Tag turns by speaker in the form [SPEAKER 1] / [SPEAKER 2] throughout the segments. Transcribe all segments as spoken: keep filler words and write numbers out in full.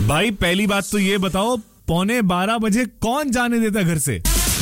[SPEAKER 1] भाई पहली बात तो ये बताओ, पौने बारह बजे कौन जाने देता घर से?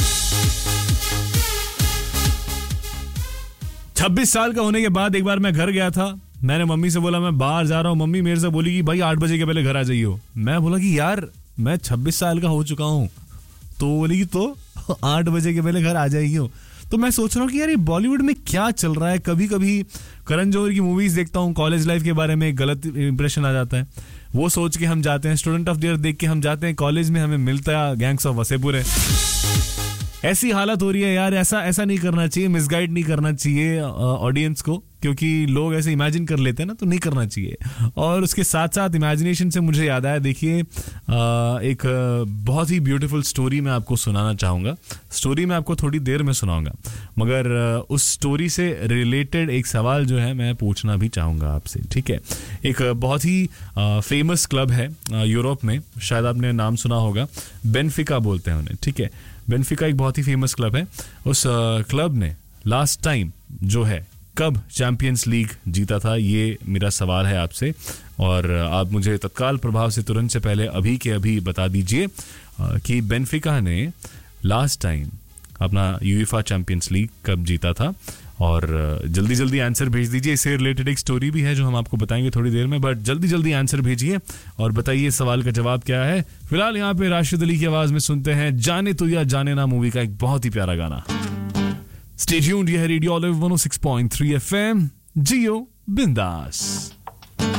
[SPEAKER 1] छब्बीस साल का होने के बाद एक बार मैं घर गया था, मैंने मम्मी से बोला मैं बाहर जा रहा हूँ। मम्मी मेरे से बोली कि भाई आठ बजे के पहले घर आ जाइए। मैं बोला कि यार मैं छब्बीस साल का हो चुका हूँ। तो बोली कि तो आठ बजे के पहले घर आ जाइए। तो मैं सोच रहा हूँ कि यार ये बॉलीवुड में क्या चल रहा है। कभी कभी करण जौहर की मूवीज देखता हूँ, कॉलेज लाइफ के बारे में गलत इंप्रेशन आ जाता है। वो सोच के हम जाते हैं, स्टूडेंट ऑफ द ईयर देख के हम जाते हैं कॉलेज में, हमें मिलता है गैंग्स ऑफ वसेपुर है। ऐसी हालत हो रही है यार। ऐसा ऐसा नहीं करना चाहिए, मिसगाइड नहीं करना चाहिए ऑडियंस को, क्योंकि लोग ऐसे इमेजिन कर लेते हैं ना, तो नहीं करना चाहिए। और उसके साथ साथ इमेजिनेशन से मुझे याद आया, देखिए एक बहुत ही ब्यूटीफुल स्टोरी मैं आपको सुनाना चाहूँगा। स्टोरी मैं आपको थोड़ी देर में सुनाऊंगा, मगर उस स्टोरी से रिलेटेड एक सवाल जो है मैं पूछना भी चाहूँगा आपसे, ठीक है। एक बहुत ही फेमस क्लब है यूरोप में, शायद आपने नाम सुना होगा, बेनफिका बोलते हैं उन्हें, ठीक है। बेनफिका एक बहुत ही फेमस क्लब है। उस क्लब ने लास्ट टाइम जो है कब चैंपियंस लीग जीता था, ये मेरा सवाल है आपसे। और आप मुझे तत्काल प्रभाव से तुरंत से पहले अभी के अभी बता दीजिए कि बेनफिका ने लास्ट टाइम अपना यूएफए चैंपियंस लीग कब जीता था। और जल्दी जल्दी आंसर भेज दीजिए। इससे रिलेटेड एक स्टोरी भी है जो हम आपको बताएंगे थोड़ी देर में, बट जल्दी जल्दी आंसर भेजिए और बताइए सवाल का जवाब क्या है। फिलहाल यहाँ पे राशिद अली की आवाज में सुनते हैं जाने तू या जाने ना मूवी का एक बहुत ही प्यारा गाना। स्टे ट्यून्ड, ये है रेडियो ऑलिव वन ओ सिक्स पॉइंट थ्री एफएम, जियो बिंदास।